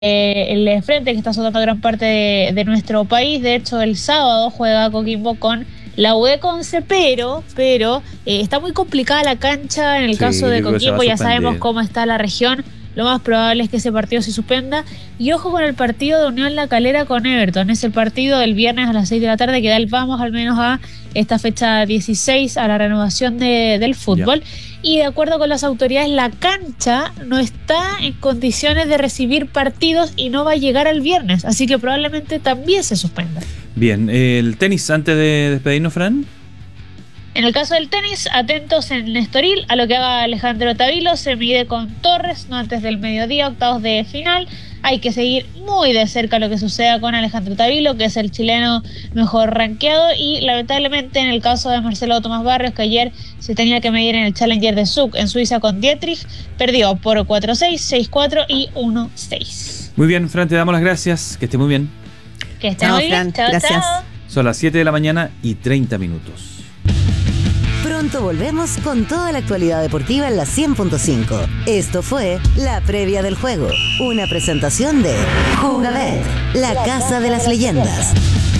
el frente que está azotando gran parte de nuestro país. De hecho, el sábado juega Coquimbo con la UE Conce, pero está muy complicada la cancha en el caso de Coquimbo. Ya sabemos cómo está la región. Lo más probable es que ese partido se suspenda. Y ojo con el partido de Unión La Calera con Everton. Es el partido del viernes a las 6 de la tarde que da el vamos al menos a esta fecha 16, a la renovación del fútbol. Y de acuerdo con las autoridades, la cancha no está en condiciones de recibir partidos y no va a llegar el viernes. Así que probablemente también se suspenda. Bien, el tenis, antes de despedirnos, Fran. En el caso del tenis, atentos en Estoril a lo que haga Alejandro Tavilo. Se mide con Torres, no antes del mediodía, octavos de final. Hay que seguir muy de cerca lo que suceda con Alejandro Tavilo, que es el chileno mejor rankeado. Y lamentablemente en el caso de Marcelo Tomás Barrios, que ayer se tenía que medir en el Challenger de Zug en Suiza con Dietrich, perdió por 4-6, 6-4 y 1-6. Muy bien, Fran, te damos las gracias. Que esté muy bien. Que esté muy bien. Chao, gracias. Chao. Son las 7 de la mañana y 30 minutos. Pronto volvemos con toda la actualidad deportiva en la 100.5. Esto fue La Previa del Juego, una presentación de Jugabet, la casa de las leyendas.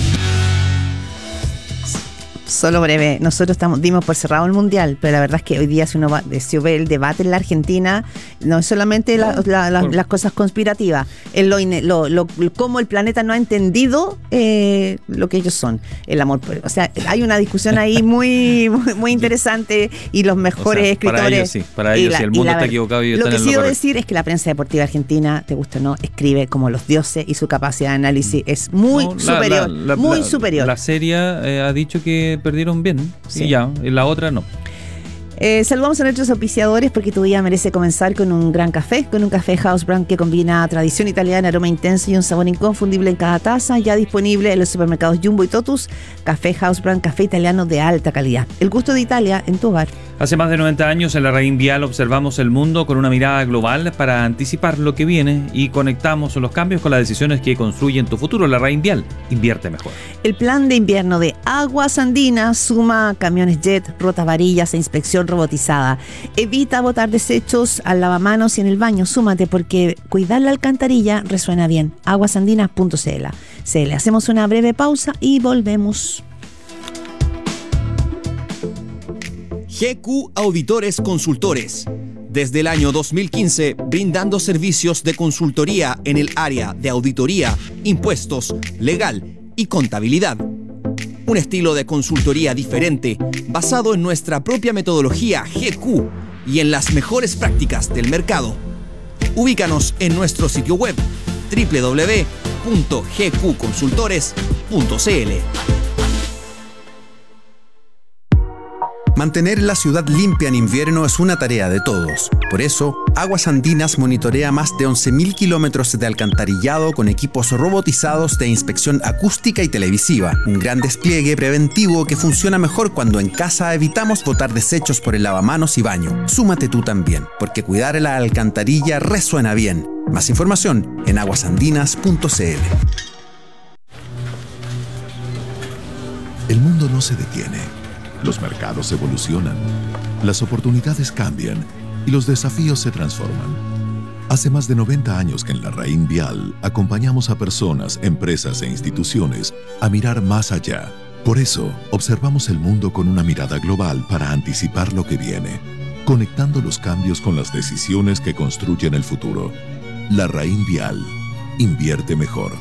Solo breve, nosotros dimos por cerrado el Mundial, pero la verdad es que hoy día si uno ve el debate en la Argentina, no es solamente las cosas conspirativas, es cómo el planeta no ha entendido lo que ellos son, el amor. O sea, hay una discusión ahí muy interesante y los mejores escritores. Para ellos sí, el mundo está equivocado y lo están que en sí lo debo correcto. decir es que la prensa deportiva argentina, te gusta o no, escribe como los dioses y su capacidad de análisis es muy superior. La serie ha dicho que perdieron bien, sí. Y ya, en la otra no. Saludamos a nuestros auspiciadores porque tu día merece comenzar con un gran café, con un café House Brand que combina tradición italiana, aroma intenso y un sabor inconfundible en cada taza, ya disponible en los supermercados Jumbo y Totus. Café House Brand, café italiano de alta calidad. El gusto de Italia en tu hogar. Hace más de 90 años en la Larraín Vial observamos el mundo con una mirada global para anticipar lo que viene y conectamos los cambios con las decisiones que construyen tu futuro. La Larraín Vial, invierte mejor. El plan de invierno de Aguas Andinas suma camiones jet, rotavarillas e inspección robotizada. Evita botar desechos al lavamanos y en el baño. Súmate porque cuidar la alcantarilla resuena bien. Aguasandinas.cl. Hacemos una breve pausa y volvemos. GQ Auditores Consultores. Desde el año 2015, brindando servicios de consultoría en el área de auditoría, impuestos, legal y contabilidad. Un estilo de consultoría diferente, basado en nuestra propia metodología GQ y en las mejores prácticas del mercado. Ubícanos en nuestro sitio web www.gqconsultores.cl. Mantener la ciudad limpia en invierno es una tarea de todos. Por eso, Aguas Andinas monitorea más de 11.000 kilómetros de alcantarillado con equipos robotizados de inspección acústica y televisiva. Un gran despliegue preventivo que funciona mejor cuando en casa evitamos botar desechos por el lavamanos y baño. Súmate tú también, porque cuidar la alcantarilla resuena bien. Más información en aguasandinas.cl. El mundo no se detiene. Los mercados evolucionan, las oportunidades cambian y los desafíos se transforman. Hace más de 90 años que en la Larraín Vial acompañamos a personas, empresas e instituciones a mirar más allá. Por eso, observamos el mundo con una mirada global para anticipar lo que viene, conectando los cambios con las decisiones que construyen el futuro. Larraín Vial. Invierte mejor.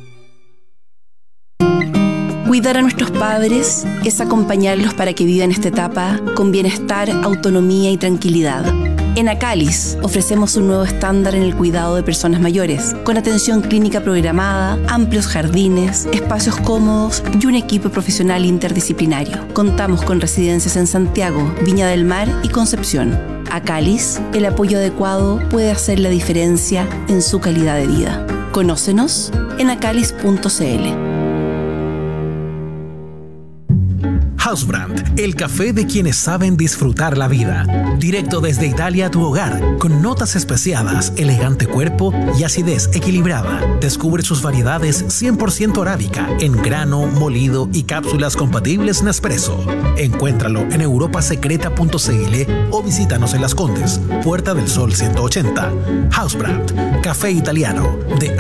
Cuidar a nuestros padres es acompañarlos para que vivan esta etapa con bienestar, autonomía y tranquilidad. En Acalis ofrecemos un nuevo estándar en el cuidado de personas mayores, con atención clínica programada, amplios jardines, espacios cómodos y un equipo profesional interdisciplinario. Contamos con residencias en Santiago, Viña del Mar y Concepción. Acalis, el apoyo adecuado puede hacer la diferencia en su calidad de vida. Conócenos en acalis.cl. Housebrand, el café de quienes saben disfrutar la vida. Directo desde Italia a tu hogar, con notas especiadas, elegante cuerpo y acidez equilibrada. Descubre sus variedades 100% arábica, en grano, molido y cápsulas compatibles Nespresso. Encuéntralo en europasecreta.cl o visítanos en Las Condes, Puerta del Sol 180. Housebrand, café italiano de